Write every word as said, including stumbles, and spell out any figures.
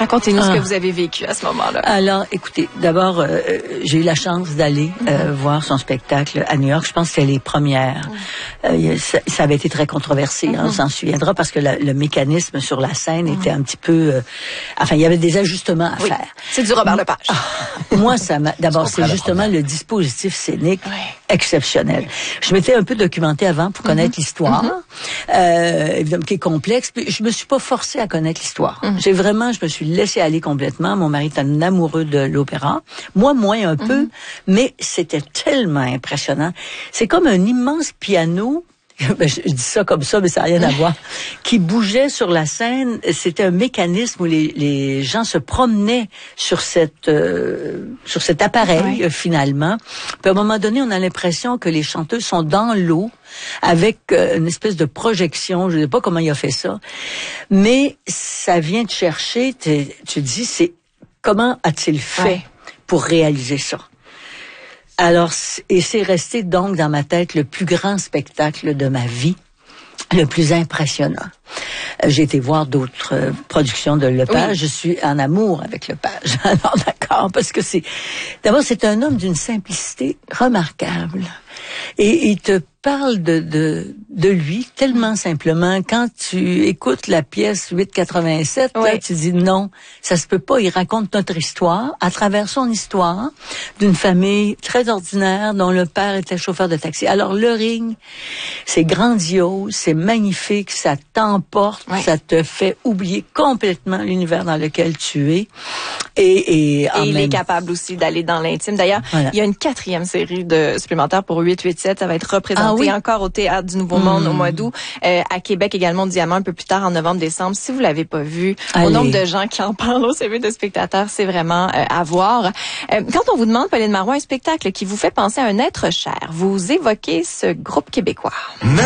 Racontez-nous ah. ce que vous avez vécu à ce moment-là. Alors, écoutez, d'abord, euh, j'ai eu la chance d'aller euh, mm-hmm. voir son spectacle à New York. Je pense que c'était les premières. Mm-hmm. Euh, ça, ça avait été très controversé, mm-hmm. hein, on s'en souviendra, parce que la, le mécanisme sur la scène mm-hmm. était un petit peu... Euh, enfin, il y avait des ajustements à oui. faire. C'est du Robert Lepage. Ah, moi, ça m'a... D'abord, c'est justement le dispositif scénique oui. exceptionnel. Je m'étais un peu documentée avant pour connaître mm-hmm. l'histoire, mm-hmm. euh, évidemment, qui est complexe. Puis je me suis pas forcée à connaître l'histoire. Mm-hmm. J'ai vraiment, je me suis laissée aller complètement. Mon mari est un amoureux de l'opéra. Moi, moins un mm-hmm. peu, mais c'était tellement impressionnant. C'est comme un immense piano. Ben, je dis ça comme ça, mais ça n'a rien à voir. Qui bougeait sur la scène. C'était un mécanisme où les, les gens se promenaient sur cette euh, sur cet appareil oui. euh, finalement. Puis à un moment donné, on a l'impression que les chanteuses sont dans l'eau avec euh, une espèce de projection. Je ne sais pas comment il a fait ça, mais ça vient te chercher. Tu te dis, c'est comment a-t-il fait ouais. pour réaliser ça? Alors, et c'est resté donc dans ma tête le plus grand spectacle de ma vie, le plus impressionnant. J'ai été voir d'autres euh, productions de Lepage. Oui. Je suis en amour avec Lepage. Alors d'accord, parce que c'est... D'abord, c'est un homme d'une simplicité remarquable. Et il te parle de, de, de lui tellement simplement. Quand tu écoutes la pièce huit quatre-vingt-sept, oui. là, tu dis non, ça se peut pas. Il raconte notre histoire à travers son histoire d'une famille très ordinaire dont le père était chauffeur de taxi. Alors le Ring, c'est grandiose, c'est magnifique, ça t'emporte, oui. ça te fait oublier complètement l'univers dans lequel tu es. Et, et, en et il même... est capable aussi d'aller dans l'intime. D'ailleurs, voilà. il y a une quatrième série de supplémentaires pour huit huit sept. Ça va être représenté ah, oui. encore au Théâtre du Nouveau Monde mmh. au mois d'août. Euh, à Québec également, au Diamant, un peu plus tard, en novembre-décembre. Si vous l'avez pas vu, Allez. Au nombre de gens qui en parlent au C V de spectateurs, c'est vraiment euh, à voir. Euh, quand on vous demande, Pauline Marois, un spectacle qui vous fait penser à un être cher, vous évoquez ce groupe québécois.